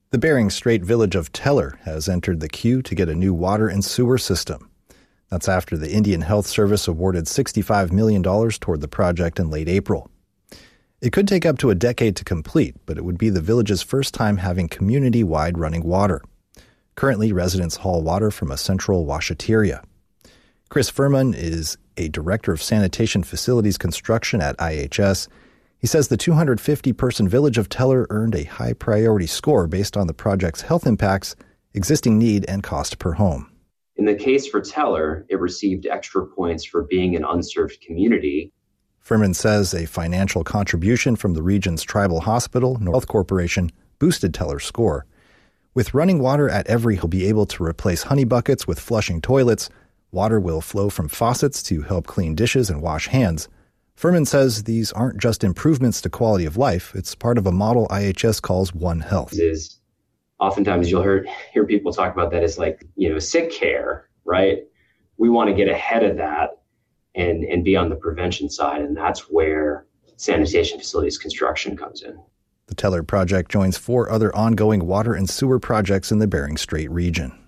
The Bering Strait village of Teller has entered the queue to get a new water and sewer system. That's after the Indian Health Service awarded $65 million toward the project in late April. It could take up to a decade to complete, but it would be the village's first time having community-wide running water. Currently, residents haul water from a central washateria. Chris Furman is a director of sanitation facilities construction at IHS. He says the 250-person village of Teller earned a high priority score based on the project's health impacts, existing need, and cost per home. In the case for Teller, it received extra points for being an unserved community. Furman says a financial contribution from the region's tribal hospital, North Corporation, boosted Teller's score. With running water at Every, he'll be able to replace honey buckets with flushing toilets. Water will flow from faucets to help clean dishes and wash hands. Furman says these aren't just improvements to quality of life. It's part of a model IHS calls One Health. Oftentimes you'll hear people talk about that as sick care, right? We want to get ahead of that and be on the prevention side. And that's where sanitation facilities construction comes in. The Teller project joins 4 other ongoing water and sewer projects in the Bering Strait region.